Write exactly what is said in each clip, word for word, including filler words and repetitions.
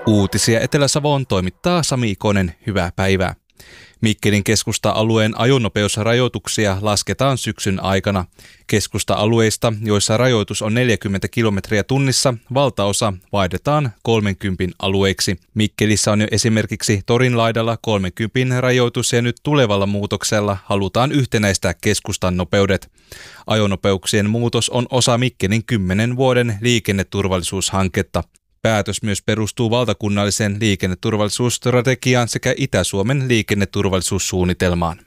Uutisia Etelä-Savoon toimittaa Sami Ikonen. Hyvää päivää. Mikkelin keskusta-alueen ajonopeusrajoituksia lasketaan syksyn aikana. Keskusta-alueista, joissa rajoitus on neljäkymmentä kilometriä tunnissa, valtaosa vaihdetaan kolmekymmentä alueiksi. Mikkelissä on jo esimerkiksi torin laidalla kolmekymmentä rajoitus ja nyt tulevalla muutoksella halutaan yhtenäistää keskustan nopeudet. Ajonopeuksien muutos on osa Mikkelin kymmenen vuoden liikenneturvallisuushanketta. Päätös myös perustuu valtakunnalliseen liikenneturvallisuusstrategiaan sekä Itä-Suomen liikenneturvallisuussuunnitelmaan.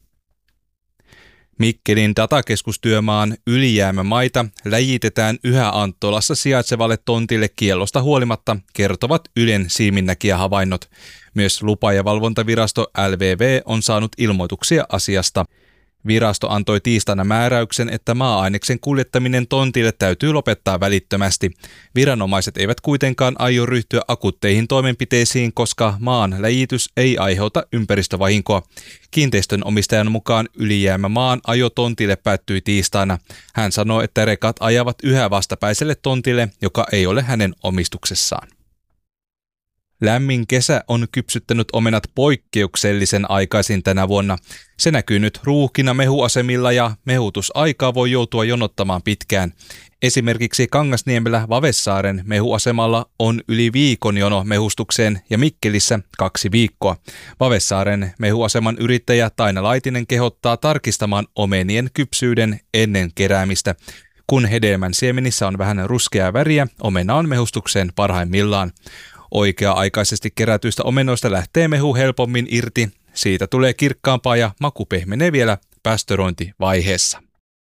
Mikkelin datakeskustyömaan ylijäämämaita läjitetään yhä Anttolassa sijaitsevalle tontille kiellosta huolimatta, kertovat Ylen silminnäkijähavainnot. Myös lupa- ja valvontavirasto L V V on saanut ilmoituksia asiasta. Virasto antoi tiistaina määräyksen, että maa-aineksen kuljettaminen tontille täytyy lopettaa välittömästi. Viranomaiset eivät kuitenkaan aio ryhtyä akuutteihin toimenpiteisiin, koska maan läjitys ei aiheuta ympäristövahinkoa. Kiinteistön omistajan mukaan ylijäämämaan ajo tontille päättyi tiistaina. Hän sanoi, että rekat ajavat yhä vastapäiselle tontille, joka ei ole hänen omistuksessaan. Lämmin kesä on kypsyttänyt omenat poikkeuksellisen aikaisin tänä vuonna. Se näkyy nyt ruuhkina mehuasemilla ja mehutusaikaa voi joutua jonottamaan pitkään. Esimerkiksi Kangasniemellä Vavessaaren mehuasemalla on yli viikon jono mehustukseen ja Mikkelissä kaksi viikkoa. Vavessaaren mehuaseman yrittäjä Taina Laitinen kehottaa tarkistamaan omenien kypsyyden ennen keräämistä. Kun hedelmän siemenissä on vähän ruskeaa väriä, omena on mehustukseen parhaimmillaan. Oikea-aikaisesti kerätyistä omenoista lähtee mehu helpommin irti, siitä tulee kirkkaampaa ja maku pehmenee vielä pastorointivaiheessa.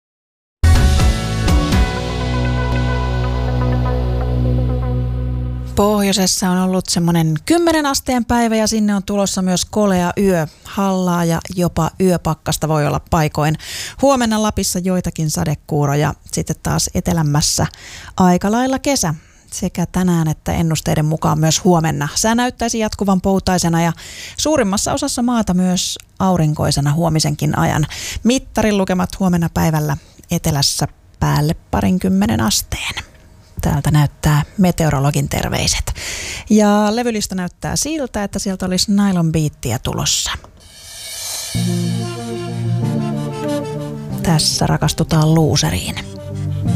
Pohjoisessa on ollut semmoinen kymmenen asteen päivä ja sinne on tulossa myös kolea yö. Hallaa ja jopa yöpakkasta voi olla paikoin. Huomenna Lapissa joitakin sadekuuroja, sitten taas etelämmässä aika lailla kesä. Sekä tänään että ennusteiden mukaan myös huomenna. Sää näyttäisi jatkuvan poutaisena ja suurimmassa osassa maata myös aurinkoisena huomisenkin ajan. Mittarin lukemat huomenna päivällä etelässä päälle parinkymmenen asteen. Täältä näyttää meteorologin terveiset. Ja levylista näyttää siltä, että sieltä olisi Nylon Beatia tulossa. Tässä rakastutaan luuseriin.